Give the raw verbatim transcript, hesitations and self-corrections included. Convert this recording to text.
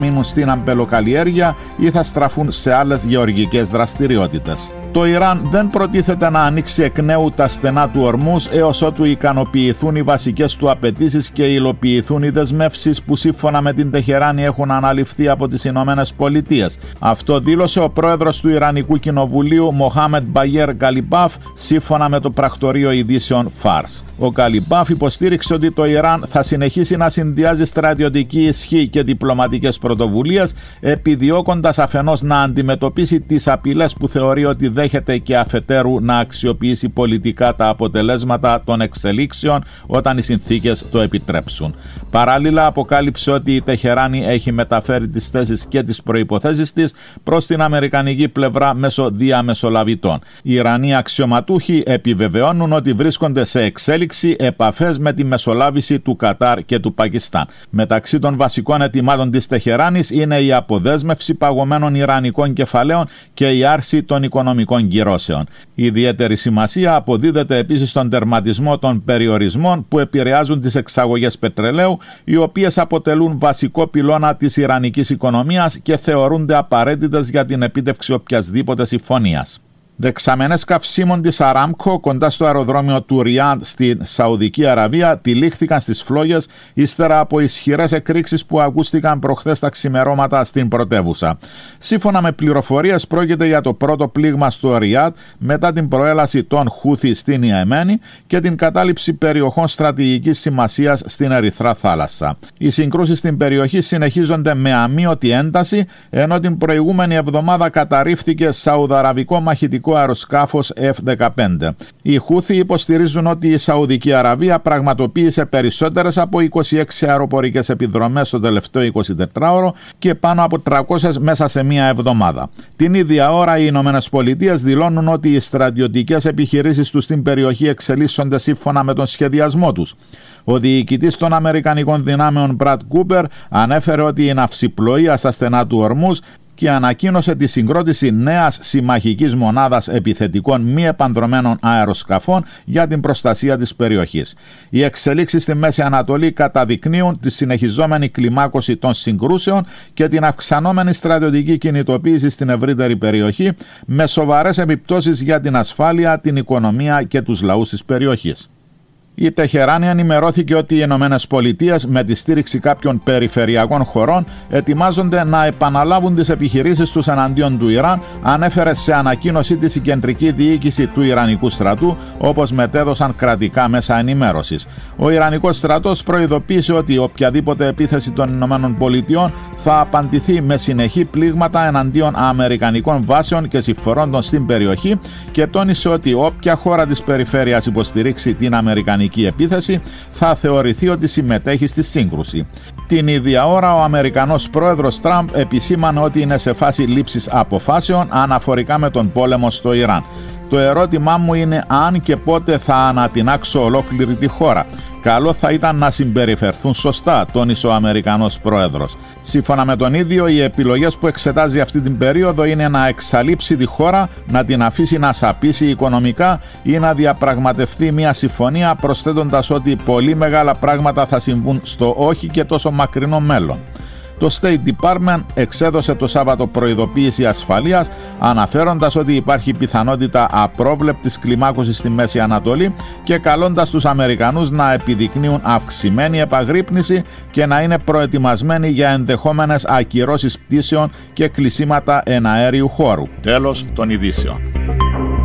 μείνουν στην αμπελοκαλλιέργεια ή θα στραφούν σε άλλες γεωργικές δραστηριότητες. Το Ιράν δεν προτίθεται να ανοίξει εκ νέου τα στενά του Ορμούζ έως ότου ικανοποιηθούν οι βασικές του απαιτήσεις και υλοποιηθούν οι δεσμεύσεις που σύμφωνα με την Τεχεράνη έχουν αναλυφθεί από τις Ηνωμένες Πολιτείες. Αυτό δήλωσε ο πρόεδρος του Ιρανικού Κοινοβουλίου Μοχάμεντ Μπαγέρ Γκαλιμπάφ σύμφωνα με το πρακτορείο ειδήσεων Φάρς. Ο Γκαλιμπάφ υποστήριξε ότι το Ιράν θα συνεχίσει να συνδυάζει στρατιωτική ισχύ και διπλωματικές πρωτοβουλίες, επιδιώκοντας αφενός να αντιμετωπίσει τις απειλές που θεωρεί ότι δέχεται και αφετέρου να αξιοποιήσει πολιτικά τα αποτελέσματα των εξελίξεων όταν οι συνθήκες το επιτρέψουν. Παράλληλα, αποκάλυψε ότι η Τεχεράνη έχει μεταφέρει τις θέσεις και τις προϋποθέσεις της προς την αμερικανική πλευρά μέσω διαμεσολαβητών. Οι Ιρανοί αξιωματούχοι επιβεβαιώνουν ότι βρίσκονται σε εξέλιξη επαφές με τη μεσολάβηση του Κατάρ και του Πακιστάν. Μεταξύ των βασικών αιτημάτων της Τεχεράνης είναι η αποδέσμευση παγωμένων ιρανικών κεφαλαίων και η άρση των οικονομικών κυρώσεων. Ιδιαίτερη σημασία αποδίδεται επίσης στον τερματισμό των περιορισμών που επηρεάζουν τις εξαγωγές πετρελαίου, οι οποίες αποτελούν βασικό πυλώνα της ιρανικής οικονομίας και θεωρούνται απαραίτητες για την επίτευξη οποιασδήποτε συμφωνίας. Δεξαμενές καυσίμων της Αράμκο κοντά στο αεροδρόμιο του Ριάντ στην Σαουδική Αραβία τυλίχθηκαν στις φλόγες ύστερα από ισχυρές εκρήξεις που ακούστηκαν προχθές τα ξημερώματα στην πρωτεύουσα. Σύμφωνα με πληροφορίες, πρόκειται για το πρώτο πλήγμα στο Ριάντ μετά την προέλαση των Χούθι στην Ιεμένη και την κατάληψη περιοχών στρατηγικής σημασίας στην Ερυθρά Θάλασσα. Οι συγκρούσεις στην περιοχή συνεχίζονται με αμείωτη ένταση, ενώ την προηγούμενη εβδομάδα καταρρίφθηκε σαουδαραβικό μαχητικό αεροσκάφος εφ δεκαπέντε. Οι Χούθι υποστηρίζουν ότι η Σαουδική Αραβία πραγματοποίησε περισσότερες από είκοσι έξι αεροπορικές επιδρομές το τελευταίο εικοσιτετράωρο και πάνω από τριακόσιες μέσα σε μία εβδομάδα. Την ίδια ώρα οι Ηνωμένες Πολιτείες δηλώνουν ότι οι στρατιωτικές επιχειρήσεις τους στην περιοχή εξελίσσονται σύμφωνα με τον σχεδιασμό τους. Ο διοικητής των Αμερικανικών δυνάμεων Μπραντ Κούπερ ανέφερε ότι η ναυσιπλοεία στα στενά του Ορμούζ και ανακοίνωσε τη συγκρότηση νέας συμμαχικής μονάδας επιθετικών μη επανδρωμένων αεροσκαφών για την προστασία της περιοχής. Οι εξελίξεις στη Μέση Ανατολή καταδεικνύουν τη συνεχιζόμενη κλιμάκωση των συγκρούσεων και την αυξανόμενη στρατιωτική κινητοποίηση στην ευρύτερη περιοχή, με σοβαρές επιπτώσεις για την ασφάλεια, την οικονομία και τους λαούς της περιοχής. Η Τεχεράνη ενημερώθηκε ότι οι Ηνωμένες Πολιτείες με τη στήριξη κάποιων περιφερειακών χωρών ετοιμάζονται να επαναλάβουν τις επιχειρήσεις τους εναντίον του Ιράν, ανέφερε σε ανακοίνωσή της η κεντρική διοίκηση του Ιρανικού στρατού, όπως μετέδωσαν κρατικά μέσα ενημέρωσης. Ο Ιρανικός στρατός προειδοποίησε ότι οποιαδήποτε επίθεση των Ηνωμένων Πολιτειών θα απαντηθεί με συνεχή πλήγματα εναντίον αμερικανικών βάσεων και συμφορώντων στην περιοχή και τόνισε ότι όποια χώρα της περιφέρειας υποστηρίξει την αμερικανική επίθεση θα θεωρηθεί ότι συμμετέχει στη σύγκρουση. Την ίδια ώρα ο Αμερικανός πρόεδρος Τραμπ επισήμανε ότι είναι σε φάση λήψης αποφάσεων αναφορικά με τον πόλεμο στο Ιράν. Το ερώτημά μου είναι αν και πότε θα ανατινάξω ολόκληρη τη χώρα. Καλό θα ήταν να συμπεριφερθούν σωστά, τόνισε ο Αμερικανός πρόεδρος. Σύμφωνα με τον ίδιο, οι επιλογές που εξετάζει αυτή την περίοδο είναι να εξαλείψει τη χώρα, να την αφήσει να σαπίσει οικονομικά ή να διαπραγματευτεί μια συμφωνία, προσθέτοντας ότι πολύ μεγάλα πράγματα θα συμβούν στο όχι και τόσο μακρινό μέλλον. Το State Department εξέδωσε το Σάββατο προειδοποίηση ασφαλείας, αναφέροντας ότι υπάρχει πιθανότητα απρόβλεπτης κλιμάκωσης στη Μέση Ανατολή και καλώντας τους Αμερικανούς να επιδεικνύουν αυξημένη επαγρύπνηση και να είναι προετοιμασμένοι για ενδεχόμενες ακυρώσεις πτήσεων και κλεισίματα εναέριου χώρου. Τέλος των ειδήσεων.